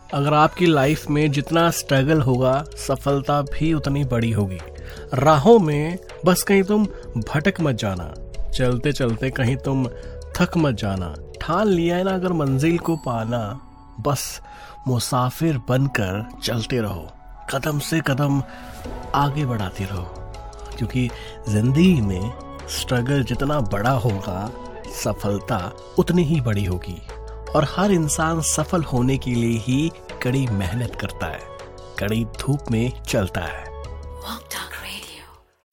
अगर आपकी लाइफ में जितना स्ट्रगल होगा सफलता भी उतनी बड़ी होगी। राहों में बस कहीं तुम भटक मत जाना, चलते चलते कहीं तुम थक मत जाना। ठान लिया है ना अगर मंजिल को पाना, बस मुसाफिर बनकर चलते रहो, कदम से कदम आगे बढ़ाते रहो। क्योंकि जिंदगी में स्ट्रगल जितना बड़ा होगा सफलता उतनी ही बड़ी होगी। और हर इंसान सफल होने के लिए ही कड़ी मेहनत करता है, कड़ी धूप में चलता है।